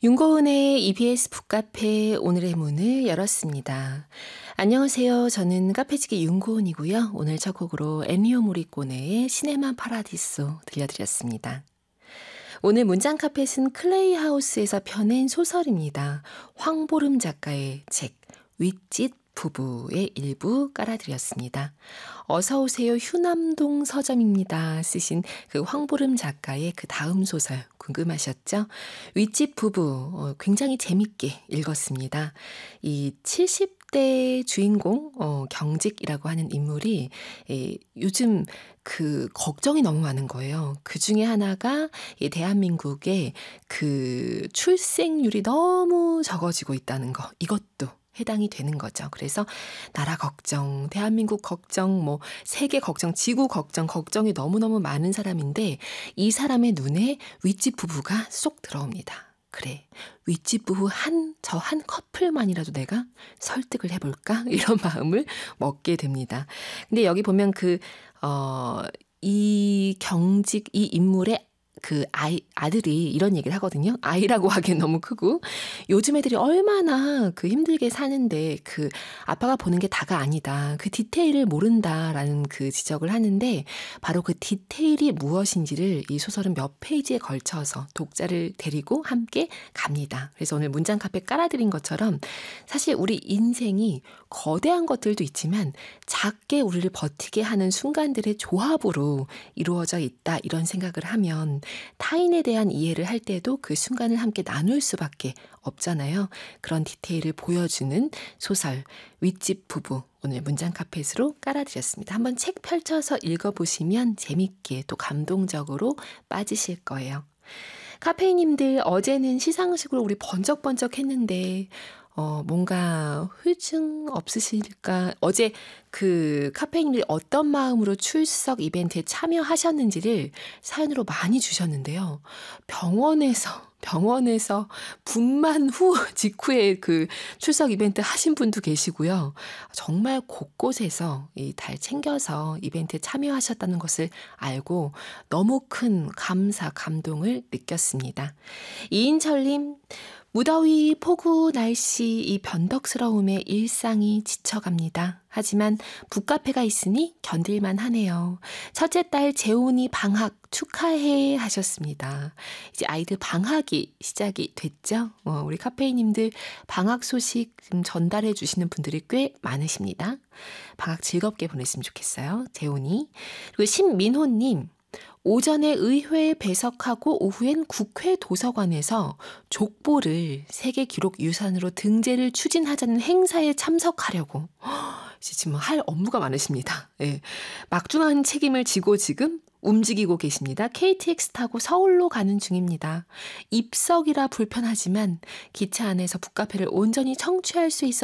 윤고은의 EBS 북카페 오늘의 문을 열었습니다. 안녕하세요. 저는 카페지기 윤고은이고요. 오늘 첫 곡으로 엔리오 모리꼬네의 시네마 파라디소 들려드렸습니다. 오늘 문장 카펫은 클레이 하우스에서 펴낸 소설입니다. 황보름 작가의 책 윗짓 부부의 일부 깔아드렸습니다. 어서오세요 휴남동 서점입니다. 쓰신 그 황보름 작가의 그 다음 소설 궁금하셨죠? 윗집 부부 굉장히 재밌게 읽었습니다. 이 70대 주인공 경직이라고 하는 인물이 요즘 그 걱정이 너무 많은 거예요. 그 중에 하나가 이 대한민국의 그 출생률이 너무 적어지고 있다는 거. 이것도 해당이 되는 거죠. 그래서 나라 걱정, 대한민국 걱정, 뭐 세계 걱정, 지구 걱정, 걱정이 너무너무 많은 사람인데 이 사람의 눈에 윗집 부부가 쏙 들어옵니다. 그래, 윗집 부부 저 한 커플만이라도 내가 설득을 해볼까? 이런 마음을 먹게 됩니다. 근데 여기 보면 이 경직, 이 인물의 그 아들이 이런 얘기를 하거든요. 아이라고 하기엔 너무 크고. 요즘 애들이 얼마나 그 힘들게 사는데 그 아빠가 보는 게 다가 아니다. 그 디테일을 모른다라는 그 지적을 하는데 바로 그 디테일이 무엇인지를 이 소설은 몇 페이지에 걸쳐서 독자를 데리고 함께 갑니다. 그래서 오늘 문장 카페 깔아드린 것처럼 사실 우리 인생이 거대한 것들도 있지만 작게 우리를 버티게 하는 순간들의 조합으로 이루어져 있다. 이런 생각을 하면 타인에 대한 이해를 할 때도 그 순간을 함께 나눌 수밖에 없잖아요. 그런 디테일을 보여주는 소설 윗집 부부 오늘 문장 카펫으로 깔아드렸습니다. 한번 책 펼쳐서 읽어보시면 재밌게 또 감동적으로 빠지실 거예요. 카페이님들 어제는 시상식으로 우리 번쩍번쩍 했는데 뭔가 후유증 없으실까? 어제 그 카페인들이 어떤 마음으로 출석 이벤트에 참여하셨는지를 사연으로 많이 주셨는데요. 병원에서 분만 후 직후에 그 출석 이벤트 하신 분도 계시고요. 정말 곳곳에서 잘 챙겨서 이벤트에 참여하셨다는 것을 알고 너무 큰 감사, 감동을 느꼈습니다. 이인철님, 무더위, 폭우, 날씨, 이 변덕스러움에 일상이 지쳐갑니다. 하지만 북카페가 있으니 견딜만 하네요. 첫째 딸 재훈이 방학 축하해 하셨습니다. 이제 아이들 방학이 시작이 됐죠? 우리 카페이님들 방학 소식 좀 전달해 주시는 분들이 꽤 많으십니다. 방학 즐겁게 보냈으면 좋겠어요. 재훈이. 그리고 신민호님. 오전에 의회에 배석하고 오후엔 국회 도서관에서 족보를 세계 기록 유산으로 등재를 추진하자는 행사에 참석하려고 지금 할 업무가 많으십니다. 예. 막중한 책임을 지고 지금 움직이고 계십니다. KTX 타고 서울로 가는 중입니다. 입석이라 불편하지만 기차 안에서 북카페를 온전히 청취할 수 있어